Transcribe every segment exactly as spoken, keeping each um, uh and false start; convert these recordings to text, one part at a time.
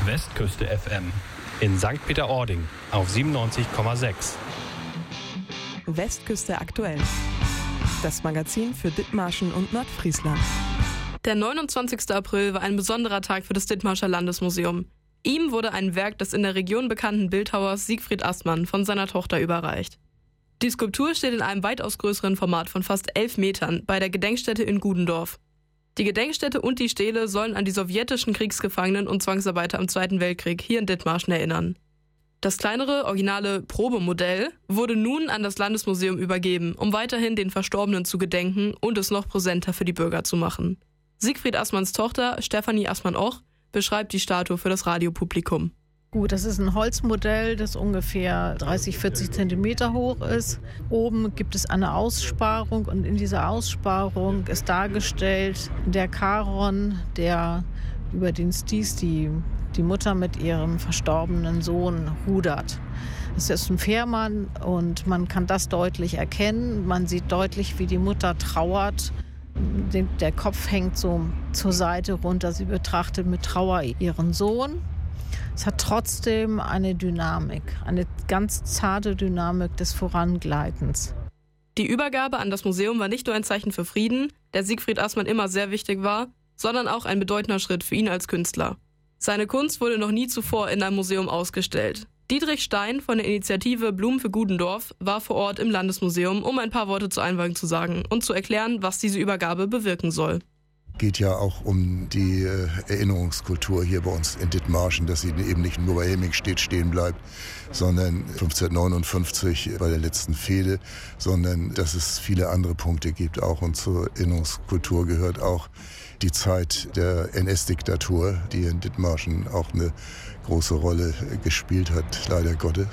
Westküste F M in Sankt Peter-Ording auf siebenundneunzig Komma sechs. Westküste aktuell. Das Magazin für Dithmarschen und Nordfriesland. Der neunundzwanzigster April war ein besonderer Tag für das Dithmarscher Landesmuseum. Ihm wurde ein Werk des in der Region bekannten Bildhauers Siegfried Assmann von seiner Tochter überreicht. Die Skulptur steht in einem weitaus größeren Format von fast elf Metern bei der Gedenkstätte in Gudendorf. Die Gedenkstätte und die Stele sollen an die sowjetischen Kriegsgefangenen und Zwangsarbeiter im Zweiten Weltkrieg hier in Dithmarschen erinnern. Das kleinere, originale Probemodell wurde nun an das Landesmuseum übergeben, um weiterhin den Verstorbenen zu gedenken und es noch präsenter für die Bürger zu machen. Siegfried Assmanns Tochter, Stefanie Assmann-Och, beschreibt die Statue für das Radiopublikum. Gut, das ist ein Holzmodell, das ungefähr dreißig, vierzig Zentimeter hoch ist. Oben gibt es eine Aussparung und in dieser Aussparung ist dargestellt der Charon, der über den Sties die, die Mutter mit ihrem verstorbenen Sohn rudert. Es ist ein Fährmann und man kann das deutlich erkennen. Man sieht deutlich, wie die Mutter trauert. Der Kopf hängt so zur Seite runter. Sie betrachtet mit Trauer ihren Sohn. Es hat trotzdem eine Dynamik, eine ganz zarte Dynamik des Vorangleitens. Die Übergabe an das Museum war nicht nur ein Zeichen für Frieden, der Siegfried Assmann immer sehr wichtig war, sondern auch ein bedeutender Schritt für ihn als Künstler. Seine Kunst wurde noch nie zuvor in einem Museum ausgestellt. Dietrich Stein von der Initiative Blumen für Gudendorf war vor Ort im Landesmuseum, um ein paar Worte zur Einweihung zu sagen und zu erklären, was diese Übergabe bewirken soll. Geht ja auch um die äh, Erinnerungskultur hier bei uns in Dithmarschen, dass sie eben nicht nur bei Hemmingstedt stehen bleibt, sondern fünfzehnhundertneunundfünfzig bei der letzten Fehde, sondern dass es viele andere Punkte gibt auch. Und zur Erinnerungskultur gehört auch die Zeit der N S-Diktatur, die in Dithmarschen auch eine große Rolle gespielt hat, leider Gottes.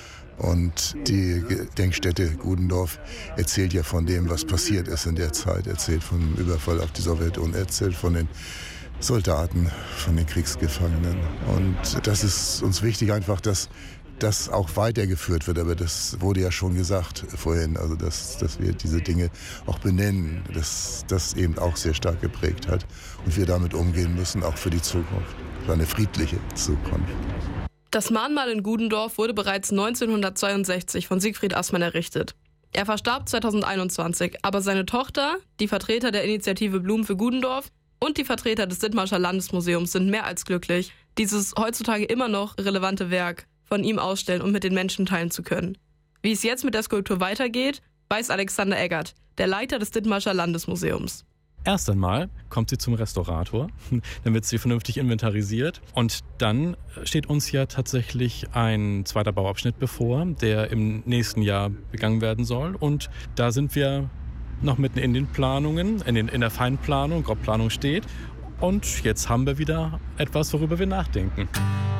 Und die Gedenkstätte Gudendorf erzählt ja von dem, was passiert ist in der Zeit, erzählt von dem Überfall auf die Sowjetunion, erzählt von den Soldaten, von den Kriegsgefangenen. Und das ist uns wichtig einfach, dass das auch weitergeführt wird. Aber das wurde ja schon gesagt vorhin, also dass, dass wir diese Dinge auch benennen, dass das eben auch sehr stark geprägt hat. Und wir damit umgehen müssen, auch für die Zukunft, für eine friedliche Zukunft. Das Mahnmal in Gudendorf wurde bereits neunzehnhundertzweiundsechzig von Siegfried Assmann errichtet. Er verstarb zweitausendeinundzwanzig, aber seine Tochter, die Vertreter der Initiative Blumen für Gudendorf und die Vertreter des Dithmarscher Landesmuseums sind mehr als glücklich, dieses heutzutage immer noch relevante Werk von ihm ausstellen und mit den Menschen teilen zu können. Wie es jetzt mit der Skulptur weitergeht, weiß Alexander Eggert, der Leiter des Dithmarscher Landesmuseums. Erst einmal kommt sie zum Restaurator, dann wird sie vernünftig inventarisiert und dann steht uns ja tatsächlich ein zweiter Bauabschnitt bevor, der im nächsten Jahr begangen werden soll. Und da sind wir noch mitten in den Planungen, in, den, in der Feinplanung, Grobplanung steht. Und jetzt haben wir wieder etwas, worüber wir nachdenken.